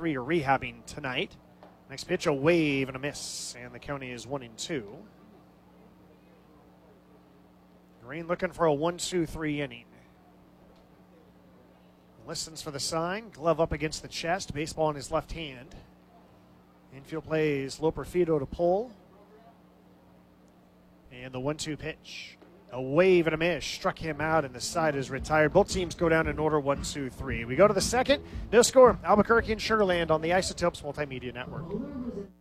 3 are rehabbing tonight. Next pitch, a wave and a miss, and the count is 1-2. Green looking for a 1-2-3 inning. Listens for the sign, glove up against the chest, baseball in his left hand. Infield plays Loperfido to pull. And the 1-2 pitch. A wave and a miss. Struck him out, and the side is retired. Both teams go down in order 1-2-3. We go to the second. No score. Albuquerque and Sugar Land on the Isotopes Multimedia Network.